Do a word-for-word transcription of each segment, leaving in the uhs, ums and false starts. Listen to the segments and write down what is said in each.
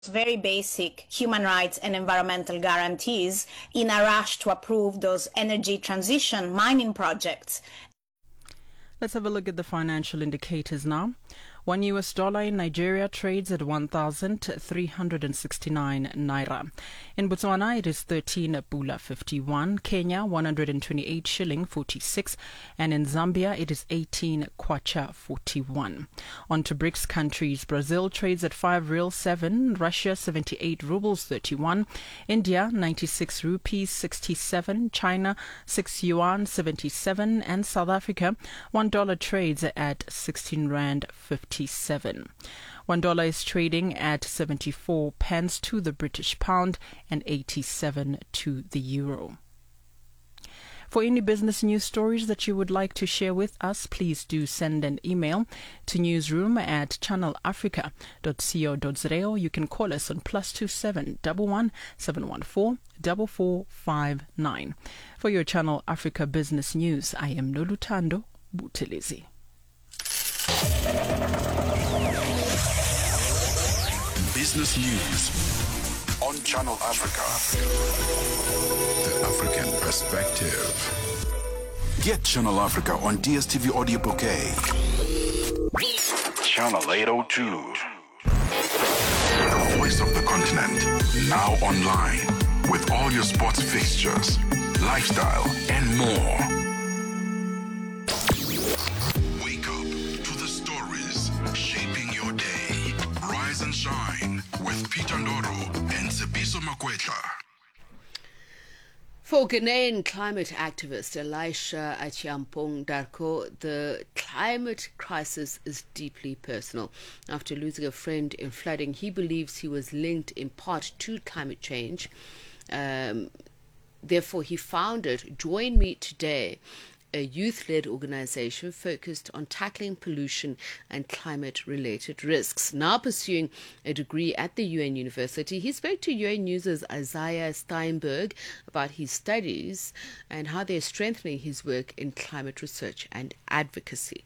very basic human rights and environmental guarantees in a rush to approve those energy transition mining projects. Let's have a look at the financial indicators now. One U S dollar in Nigeria trades at one thousand three hundred sixty-nine naira. In Botswana, it is thirteen pula fifty-one, Kenya one hundred twenty-eight shilling forty-six, and in Zambia it is eighteen kwacha forty-one. On to BRICS countries, Brazil trades at five real seven, Russia seventy-eight rubles thirty-one, India ninety-six rupees sixty-seven, China six yuan seventy-seven, and South Africa one dollar trades at sixteen rand fifty-seven. One dollar is trading at seventy-four pence to the British pound and eighty-seven to the euro. For any business news stories that you would like to share with us, please do send an email to newsroom at channel africa dot co dot za, or you can call us on plus two seven one one seven one four four four five nine. For your Channel Africa business news, I am Nolutando Buthelezi. Business news on Channel Africa. The African perspective. Get Channel Africa on D S T V Audio Bouquet. Channel eight oh two. The voice of the continent. Now online. With all your sports fixtures, lifestyle, and more. And Shine with Peter Ndoro and Sebiso Makwetla. For Ghanaian climate activist Elisha Achiampong Darko, the climate crisis is deeply personal. After losing a friend in flooding, he believes he was linked in part to climate change. Um, therefore, he founded Join Me Today, a youth-led organization focused on tackling pollution and climate-related risks. Now pursuing a degree at the U N University, he spoke to U N News' Isaiah Steinberg about his studies and how they're strengthening his work in climate research and advocacy.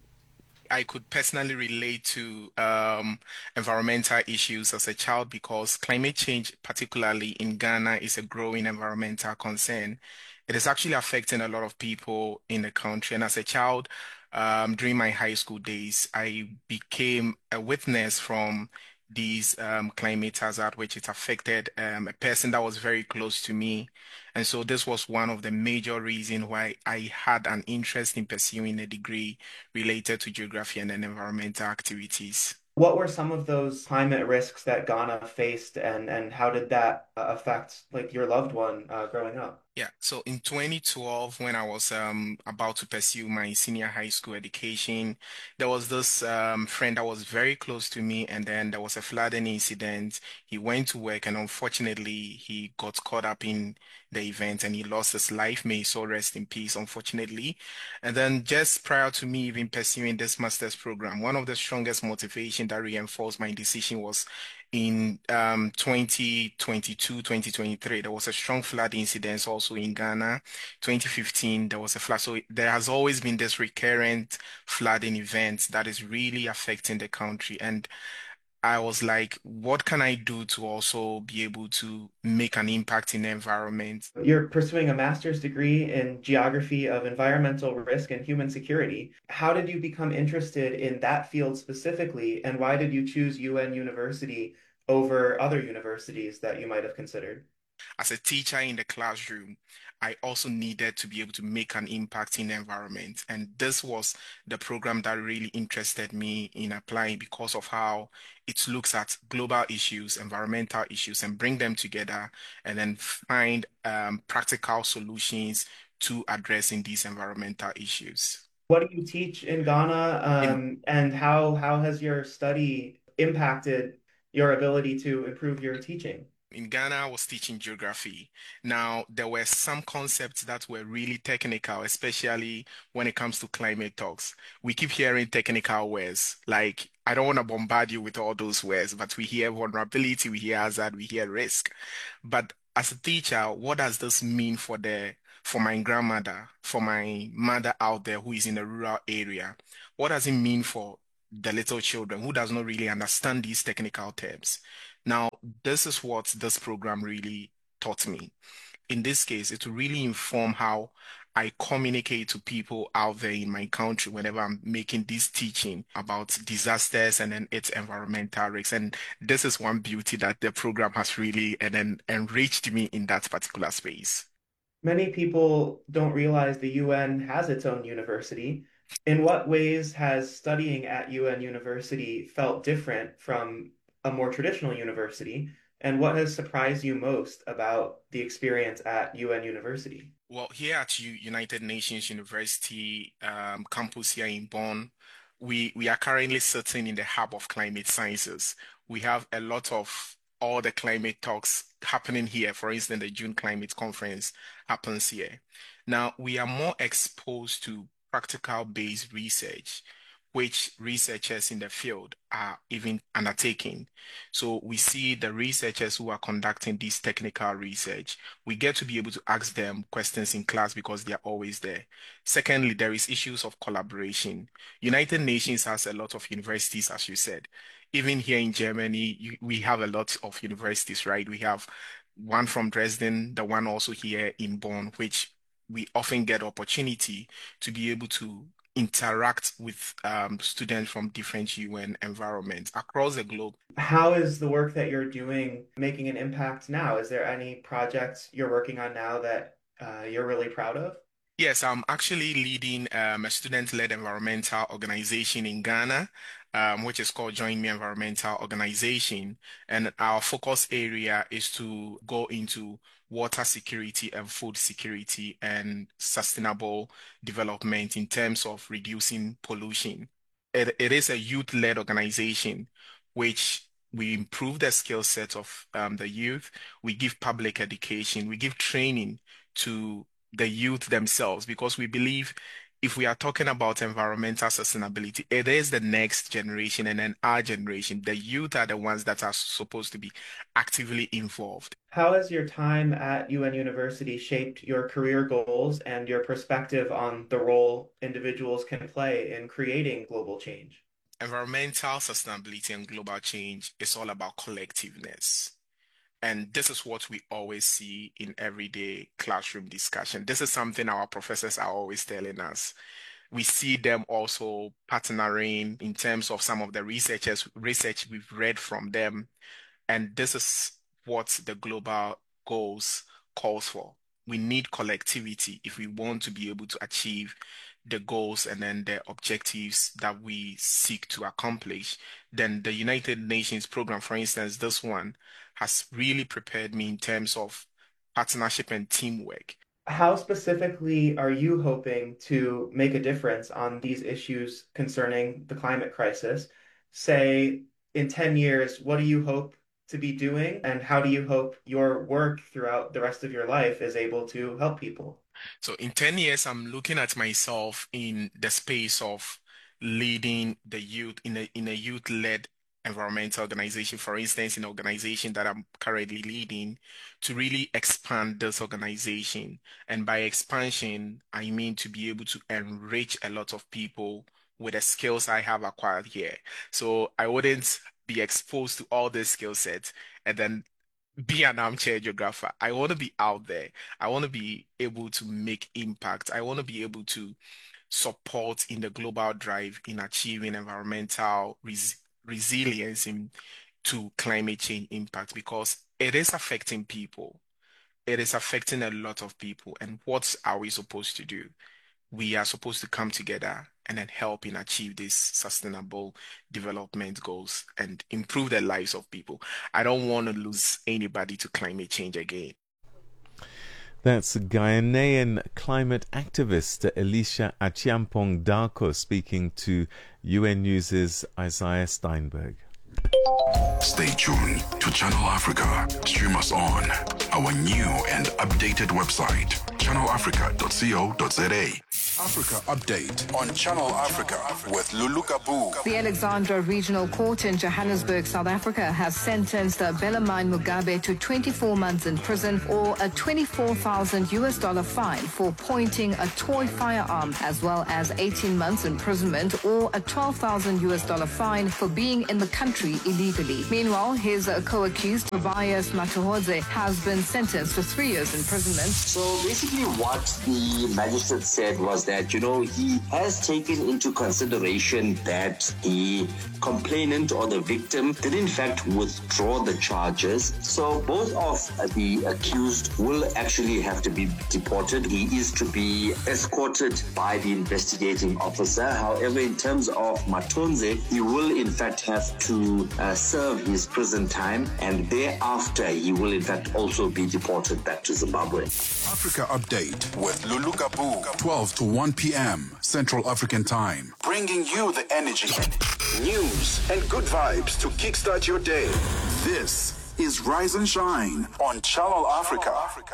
I could personally relate to um, environmental issues as a child because climate change, particularly in Ghana, is a growing environmental concern. It is actually affecting a lot of people in the country. And as a child, um, during my high school days, I became a witness from these um, climate hazard, which it affected um, a person that was very close to me. And so this was one of the major reasons why I had an interest in pursuing a degree related to geography and environmental activities. What were some of those climate risks that Ghana faced, and, and how did that uh, affect like your loved one uh, growing up? Yeah, so in twenty twelve, when I was um, about to pursue my senior high school education, there was this um, friend that was very close to me, and then there was a flooding incident. He went to work, and unfortunately, he got caught up in the event, and he lost his life. May he so rest in peace, unfortunately. And then just prior to me even pursuing this master's program, one of the strongest motivation that reinforced my decision was in um, twenty twenty-two, twenty twenty-three, there was a strong flood incident also in Ghana. twenty fifteen, there was a flood. So there has always been this recurrent flooding event that is really affecting the country. And I was like, what can I do to also be able to make an impact in the environment? You're pursuing a master's degree in geography of environmental risk and human security. How did you become interested in that field specifically, and why did you choose U N University over other universities that you might have considered? As a teacher in the classroom, I also needed to be able to make an impact in the environment. And this was the program that really interested me in applying because of how it looks at global issues, environmental issues, and bring them together and then find um, practical solutions to addressing these environmental issues. What do you teach in Ghana, um, in, and how, how has your study impacted your ability to improve your teaching? In Ghana, I was teaching geography. Now, there were some concepts that were really technical, especially when it comes to climate talks. We keep hearing technical words, like, I don't want to bombard you with all those words, but we hear vulnerability, we hear hazard, we hear risk. But as a teacher, what does this mean for the for my grandmother, for my mother out there who is in a rural area? What does it mean for the little children who does not really understand these technical terms? Now, this is what this program really taught me. In this case, it will really inform how I communicate to people out there in my country whenever I'm making this teaching about disasters and then its environmental risks. And this is one beauty that the program has really and then enriched me in that particular space. Many people don't realize the U N has its own university. In what ways has studying at U N University felt different from a more traditional university? And what has surprised you most about the experience at U N University? Well, here at U United Nations University um, campus here in Bonn, we, we are currently sitting in the hub of climate sciences. We have a lot of all the climate talks happening here. For instance, the June Climate Conference happens here. Now, we are more exposed to practical-based research, which researchers in the field are even undertaking. So we see the researchers who are conducting this technical research. We get to be able to ask them questions in class because they are always there. Secondly, there is issues of collaboration. United Nations has a lot of universities, as you said. Even here in Germany, you, we have a lot of universities, right? We have one from Dresden, the one also here in Bonn, which we often get opportunity to be able to interact with um, students from different U N environments across the globe. How is the work that you're doing making an impact now? Is there any projects you're working on now that uh, you're really proud of? Yes, I'm actually leading um, a student-led environmental organization in Ghana, um, which is called Join Me Environmental Organization. And our focus area is to go into water security and food security and sustainable development in terms of reducing pollution. It, it is a youth-led organization, which we improve the skill set of um, the youth. We give public education. We give training to the youth themselves, because we believe if we are talking about environmental sustainability, it is the next generation and then our generation. The youth are the ones that are supposed to be actively involved. How has your time at U N University shaped your career goals and your perspective on the role individuals can play in creating global change? Environmental sustainability and global change is all about collectiveness. And this is what we always see in everyday classroom discussion. This is something our professors are always telling us. We see them also partnering in terms of some of the researchers, research we've read from them. And this is what the global goals calls for. We need collectivity if we want to be able to achieve the goals and then the objectives that we seek to accomplish. Then the United Nations program, for instance, this one has really prepared me in terms of partnership and teamwork. How specifically are you hoping to make a difference on these issues concerning the climate crisis? Say, in ten years, what do you hope to be doing, and how do you hope your work throughout the rest of your life is able to help people? So in ten years, I'm looking at myself in the space of leading the youth in a, in a youth-led environmental organization, for instance, in an organization that I'm currently leading, to really expand this organization. And by expansion, I mean to be able to enrich a lot of people with the skills I have acquired here. So I wouldn't be exposed to all these skill sets and then be an armchair geographer. I want to be out there. I want to be able to make impact. I want to be able to support in the global drive in achieving environmental res resilience in, to climate change impact, because it is affecting people. It is affecting a lot of people. And what are we supposed to do? We are supposed to come together and then help in achieve these sustainable development goals and improve the lives of people. I don't want to lose anybody to climate change again. That's Ghanaian climate activist Elisha Achiampong Darko speaking to U N News' Isaiah Steinberg. Stay tuned to Channel Africa. Stream us on our new and updated website, channel africa dot co dot za. Africa Update on Channel Africa with Lulu Kabu. The Alexandra Regional Court in Johannesburg, South Africa, has sentenced Bellarmine Mugabe to twenty-four months in prison or a twenty-four thousand U S dollar fine for pointing a toy firearm, as well as eighteen months imprisonment or a twelve thousand U S dollar fine for being in the country illegally. Meanwhile, his uh, co-accused Tobias Matuhodze has been sentenced to three years imprisonment. So basically what the magistrate said was that, you know, he has taken into consideration that the complainant or the victim did in fact withdraw the charges. So both of the accused will actually have to be deported. He is to be escorted by the investigating officer. However, in terms of Matonze, he will in fact have to uh, serve his prison time, and thereafter he will in fact also be deported back to Zimbabwe. Africa Update with Lulu Kabu, twelve to one p.m. Central African Time. Bringing you the energy, news, and good vibes to kickstart your day. This is Rise and Shine on Channel Africa.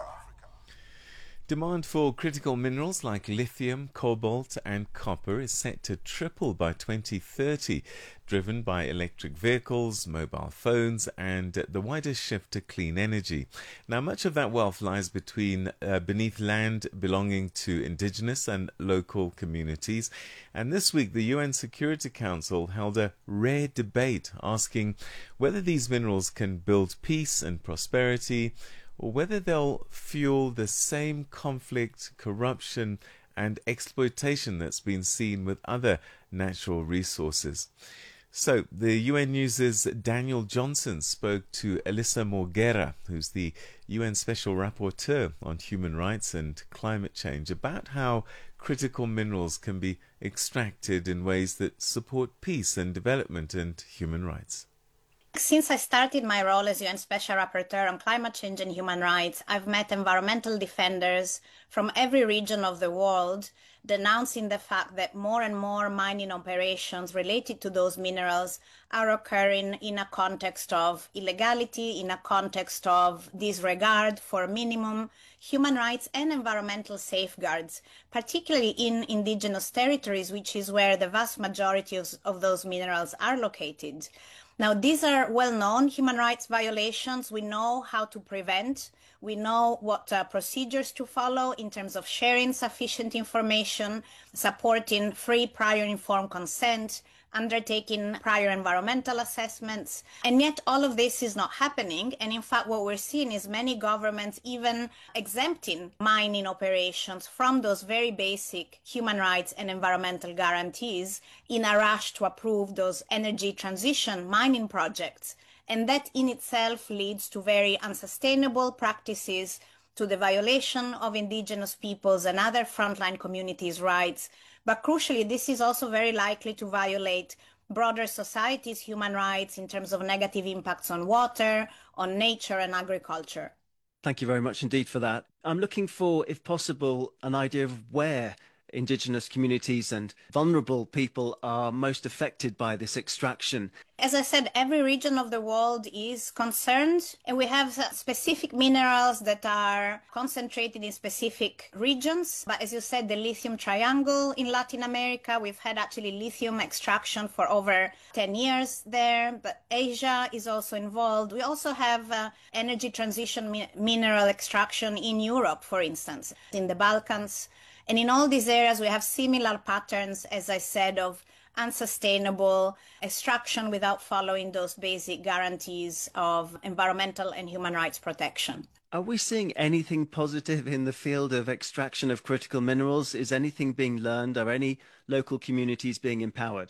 Demand for critical minerals like lithium, cobalt and copper is set to triple by twenty thirty, driven by electric vehicles, mobile phones and the wider shift to clean energy. Now, much of that wealth lies between uh, beneath land belonging to indigenous and local communities. And this week, the U N Security Council held a rare debate asking whether these minerals can build peace and prosperity, or whether they'll fuel the same conflict, corruption and exploitation that's been seen with other natural resources. So, the U N News' Daniel Johnson spoke to Elissa Morguera, who's the U N Special Rapporteur on Human Rights and Climate Change, about how critical minerals can be extracted in ways that support peace and development and human rights. Since I started my role as U N Special Rapporteur on Climate Change and Human Rights, I've met environmental defenders from every region of the world denouncing the fact that more and more mining operations related to those minerals are occurring in a context of illegality, in a context of disregard for minimum human rights and environmental safeguards, particularly in indigenous territories, which is where the vast majority of, of those minerals are located. Now, these are well-known human rights violations. We know how to prevent. We know what uh, procedures to follow in terms of sharing sufficient information, supporting free prior informed consent, undertaking prior environmental assessments. And yet all of this is not happening. And in fact, what we're seeing is many governments even exempting mining operations from those very basic human rights and environmental guarantees in a rush to approve those energy transition mining projects. And that in itself leads to very unsustainable practices, to the violation of indigenous peoples and other frontline communities' rights. But crucially, this is also very likely to violate broader society's human rights in terms of negative impacts on water, on nature and agriculture. Thank you very much indeed for that. I'm looking for, if possible, an idea of where indigenous communities and vulnerable people are most affected by this extraction. As I said, every region of the world is concerned, and we have specific minerals that are concentrated in specific regions. But as you said, the lithium triangle in Latin America, we've had actually lithium extraction for over ten years there, but Asia is also involved. We also have uh, energy transition mi- mineral extraction in Europe, for instance, in the Balkans. And in all these areas, we have similar patterns, as I said, of unsustainable extraction without following those basic guarantees of environmental and human rights protection. Are we seeing anything positive in the field of extraction of critical minerals? Is anything being learned? Are any local communities being empowered?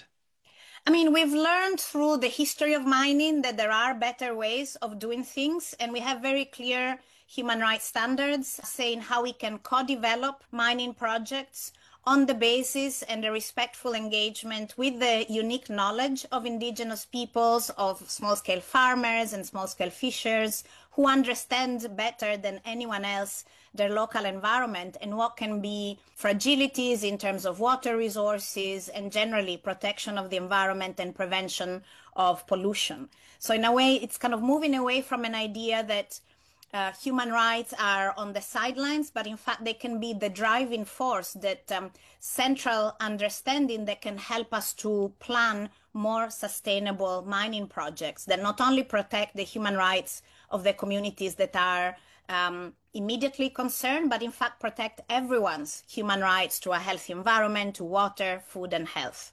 I mean, we've learned through the history of mining that there are better ways of doing things, and we have very clear human rights standards saying how we can co-develop mining projects on the basis and the respectful engagement with the unique knowledge of indigenous peoples, of small-scale farmers and small-scale fishers who understand better than anyone else their local environment and what can be fragilities in terms of water resources and generally protection of the environment and prevention of pollution. So in a way, it's kind of moving away from an idea that uh, human rights are on the sidelines, but in fact they can be the driving force, that um, central understanding that can help us to plan more sustainable mining projects that not only protect the human rights of the communities that are um, immediately concerned, but in fact protect everyone's human rights to a healthy environment, to water, food and health.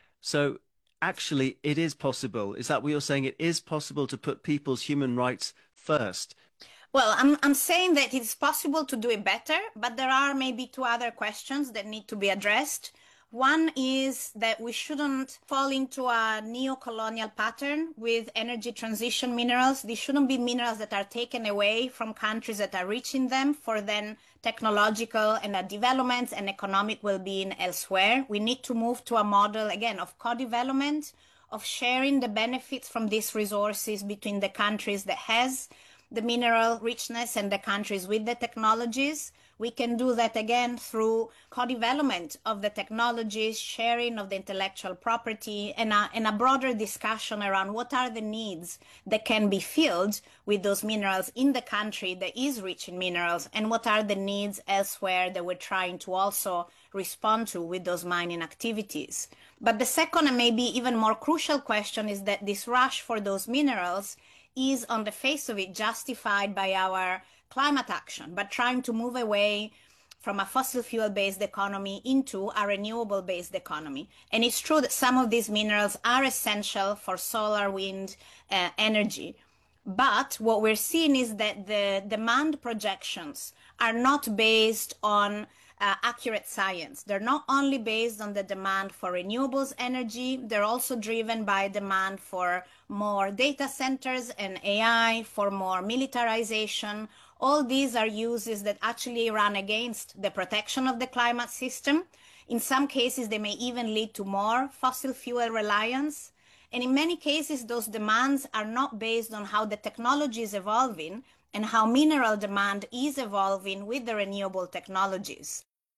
So actually it is possible. Is that what you're saying? It is possible to put people's human rights first? Well, I'm, I'm saying that it's possible to do it better, but there are maybe two other questions that need to be addressed. One is that we shouldn't fall into a neo-colonial pattern with energy transition minerals. These shouldn't be minerals that are taken away from countries that are reaching them for then technological and uh, developments and economic well-being elsewhere. We need to move to a model, again, of co-development, of sharing the benefits from these resources between the countries that has the mineral richness and the countries with the technologies. We can do that again through co-development of the technologies, sharing of the intellectual property, and a, and a broader discussion around what are the needs that can be filled with those minerals in the country that is rich in minerals, and what are the needs elsewhere that we're trying to also respond to with those mining activities. But the second and maybe even more crucial question is that this rush for those minerals is on the face of it justified by our climate action, but trying to move away from a fossil fuel-based economy into a renewable-based economy. And it's true that some of these minerals are essential for solar, wind uh, energy. But what we're seeing is that the demand projections are not based on uh, accurate science. They're not only based on the demand for renewables energy, they're also driven by demand for more data centers and A I, for more militarization. All these are uses that actually run against the protection of the climate system. In some cases, they may even lead to more fossil fuel reliance. And in many cases, those demands are not based on how the technology is evolving and how mineral demand is evolving with the renewable technologies.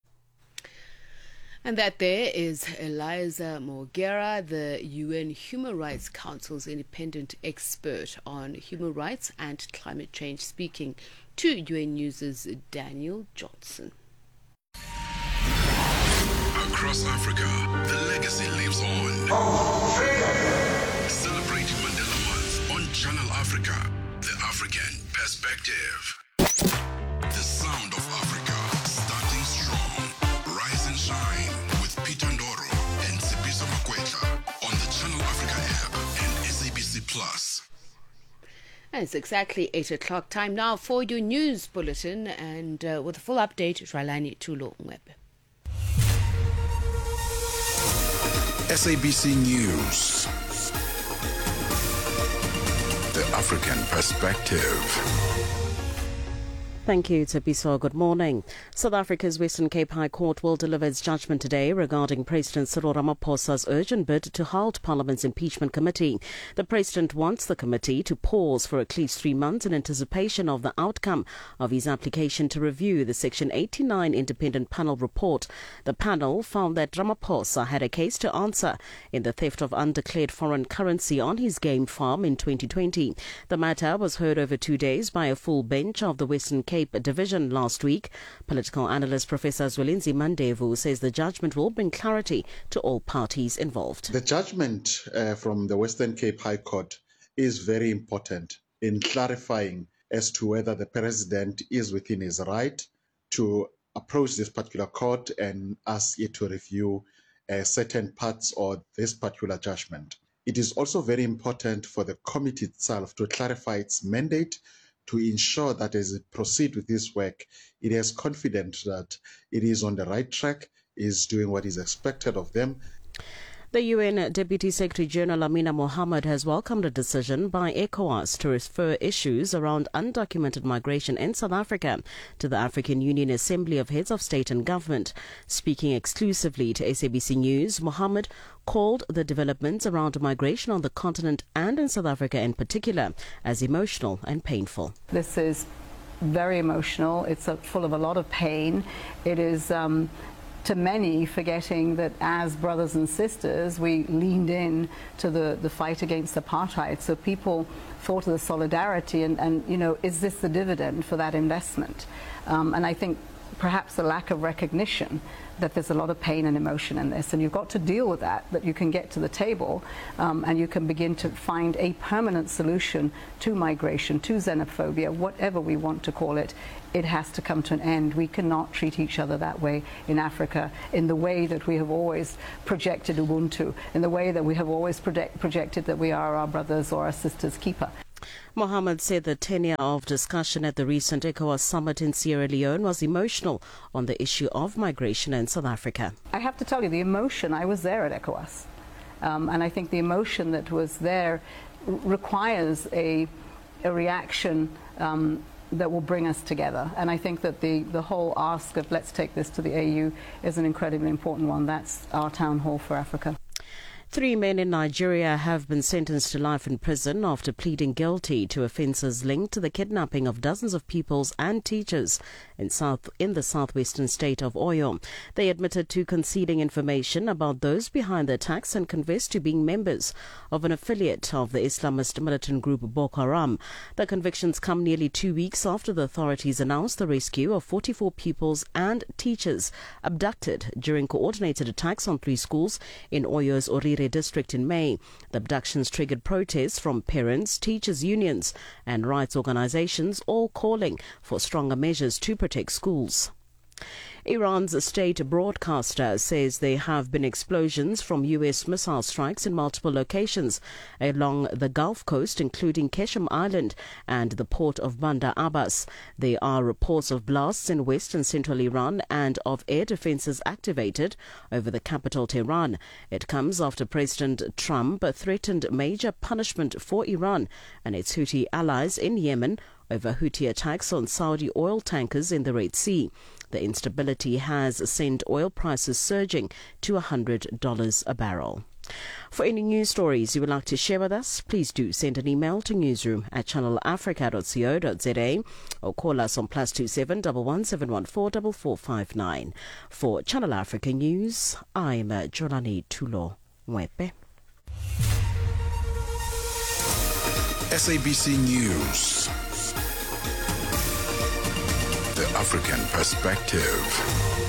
And that there is Eliza Morgera, the U N Human Rights Council's independent expert on human rights and climate change, speaking to U N News' Daniel Johnson. Across Africa, the legacy lives on. Celebrate Mandela Month on Channel Africa, the African perspective. The sound of Africa, starting strong, rise and shine with Peter Ndoro and Sipiso Makwetla on the Channel Africa app and S A B C Plus. And it's exactly eight o'clock time now for your news bulletin, and uh, with a full update, Ralani Tulo Mwebe. S A B C News, the African perspective. Thank you, Tapiso. Good morning. South Africa's Western Cape High Court will deliver its judgment today regarding President Cyril Ramaphosa's urgent bid to halt Parliament's impeachment committee. The president wants the committee to pause for at least three months in anticipation of the outcome of his application to review the Section eighty-nine independent panel report. The panel found that Ramaphosa had a case to answer in the theft of undeclared foreign currency on his game farm in twenty twenty. The matter was heard over two days by a full bench of the Western Cape Division last week. Political analyst Professor Zwelinzi Mandevu says the judgment will bring clarity to all parties involved. The judgment uh, from the Western Cape High Court is very important in clarifying as to whether the president is within his right to approach this particular court and ask it to review uh, certain parts of this particular judgment. It is also very important for the committee itself to clarify its mandate, to ensure that as it proceeds with this work, it has confidence that it is on the right track, is doing what is expected of them. The U N Deputy Secretary General Amina Mohammed has welcomed a decision by ECOWAS to refer issues around undocumented migration in South Africa to the African Union Assembly of Heads of State and Government. Speaking exclusively to S A B C News, Mohammed called the developments around migration on the continent and in South Africa in particular as emotional and painful. This is very emotional. It's a, full of a lot of pain. It is um, to many, forgetting that as brothers and sisters, we leaned in to the, the fight against apartheid. So people thought of the solidarity and, and, you know, is this the dividend for that investment? Um, and I think perhaps the lack of recognition that there's a lot of pain and emotion in this, and you've got to deal with that, that you can get to the table um, and you can begin to find a permanent solution to migration, to xenophobia, whatever we want to call it. It has to come to an end. We cannot treat each other that way in Africa, in the way that we have always projected Ubuntu, in the way that we have always project projected that we are our brothers or our sisters' keeper. Mohammed said the tenure of discussion at the recent ECOWAS summit in Sierra Leone was emotional on the issue of migration in South Africa. I have to tell you, the emotion, I was there at ECOWAS, um, and I think the emotion that was there requires a, a reaction um, that will bring us together. And I think that the, the whole ask of let's take this to the A U is an incredibly important one. That's our town hall for Africa. Three men in Nigeria have been sentenced to life in prison after pleading guilty to offences linked to the kidnapping of dozens of pupils and teachers in south in the southwestern state of Oyo. They admitted to concealing information about those behind the attacks and confessed to being members of an affiliate of the Islamist militant group Boko Haram. The convictions come nearly two weeks after the authorities announced the rescue of forty-four pupils and teachers abducted during coordinated attacks on three schools in Oyo's Orire district in May. The abductions triggered protests from parents, teachers' unions and rights organizations, all calling for stronger measures to protect schools. Iran's state broadcaster says there have been explosions from U S missile strikes in multiple locations along the Gulf Coast, including Keshem Island and the port of Bandar Abbas. There are reports of blasts in west and central Iran and of air defenses activated over the capital Tehran. It comes after President Trump threatened major punishment for Iran and its Houthi allies in Yemen over Houthi attacks on Saudi oil tankers in the Red Sea. The instability has sent oil prices surging to one hundred dollars a barrel. For any news stories you would like to share with us, please do send an email to newsroom at channel africa dot co dot za or call us on plus two seven one one seven one four four four five nine. For Channel Africa News, I'm Jolani Tulo Mwepe. S A B C News. The African Perspective.